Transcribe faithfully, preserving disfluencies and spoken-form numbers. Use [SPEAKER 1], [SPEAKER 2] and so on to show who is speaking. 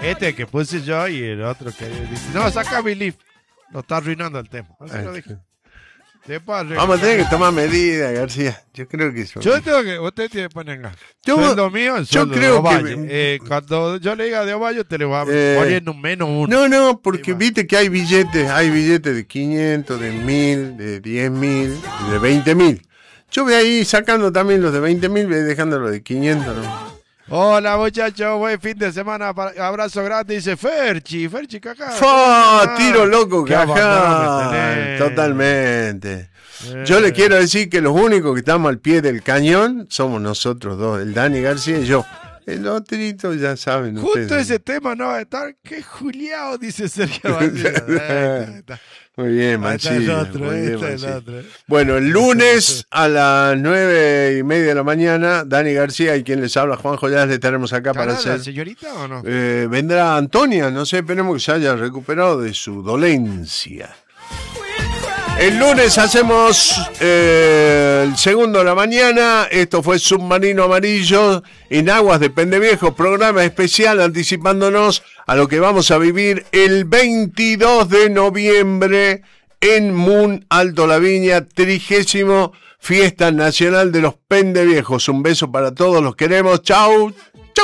[SPEAKER 1] Este que puse yo y el otro que dice, no, saca mi leaf. Lo está arruinando el tema. Así lo dije.
[SPEAKER 2] Vamos a tener que tomar medidas, García. Yo creo que eso.
[SPEAKER 1] Yo tengo que, usted tiene que poner acá.
[SPEAKER 2] Yo,
[SPEAKER 1] sueldo mío, el
[SPEAKER 2] yo
[SPEAKER 1] sueldo
[SPEAKER 2] creo
[SPEAKER 1] de Ovalle.
[SPEAKER 2] que
[SPEAKER 1] Eh, cuando yo le diga de Ovalle, te le va
[SPEAKER 2] eh,
[SPEAKER 1] poniendo un menos uno.
[SPEAKER 2] No, no, porque viste que hay billetes, hay billetes de quinientos, de mil, de diez mil, de veinte mil. Yo voy ahí sacando también los de veinte mil, voy dejando los de quinientos, ¿no?
[SPEAKER 1] Hola muchachos, buen fin de semana, para, abrazo grande, dice Ferchi, Ferchi Cacá.
[SPEAKER 2] ¡Fua! Tiro loco, Cajá.
[SPEAKER 1] Cajá.
[SPEAKER 2] Totalmente.
[SPEAKER 1] Eh.
[SPEAKER 2] Yo le quiero decir que los únicos que estamos al pie del cañón somos nosotros dos, el Dani García y yo. El otrito ya saben
[SPEAKER 1] Justo
[SPEAKER 2] ustedes.
[SPEAKER 1] ese tema no va a estar, qué juliado, dice Sergio Mancilla.
[SPEAKER 2] Muy bien, Mancilla.
[SPEAKER 1] Otro,
[SPEAKER 2] muy bien,
[SPEAKER 1] este
[SPEAKER 2] Mancilla.
[SPEAKER 1] otro.
[SPEAKER 2] Bueno, el lunes a las nueve y media de la mañana, Dani García y quien les habla, Juan Joyas, le estaremos acá para
[SPEAKER 1] ¿Estará
[SPEAKER 2] hacer.
[SPEAKER 1] la señorita o no?
[SPEAKER 2] Eh, vendrá Antonia, no sé, esperemos que se haya recuperado de su dolencia. El lunes hacemos eh, el segundo de la mañana. Esto fue Submarino Amarillo en Aguas de Pendeviejo, programa especial anticipándonos a lo que vamos a vivir el veintidós de noviembre en Moon Alto La Viña, trigésimo Fiesta Nacional de los Pendeviejos. Un beso para todos, los queremos. Chau.